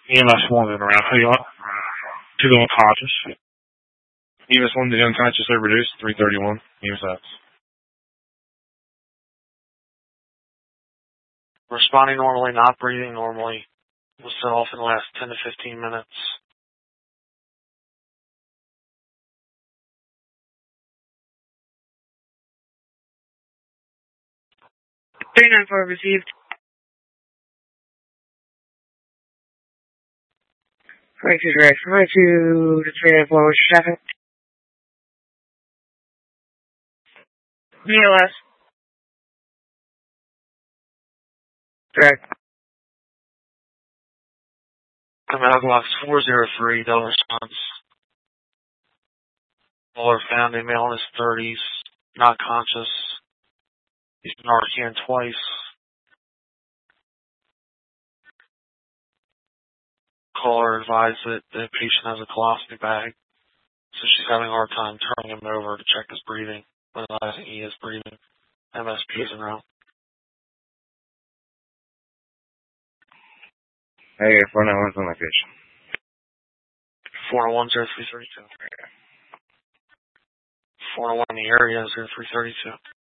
EMS 1's in around. Who you want? To the unconscious. EMS 1 to the unconscious reduced, 331. EMS X. Responding normally, not breathing normally. Was set off in the last 10 to 15 minutes. (394) received. 42 direct. 42 to 394, what's your traffic? BLS. Direct. Medical box 403, no response. Muller found a male in his 30s, not conscious. He's been Narcan twice. Caller advised that the patient has a colostomy bag, so she's having a hard time turning him over to check his breathing, realizing he is breathing. MSP is around. Hey, 491's on location. 401-0332. 401 in the area, 0332.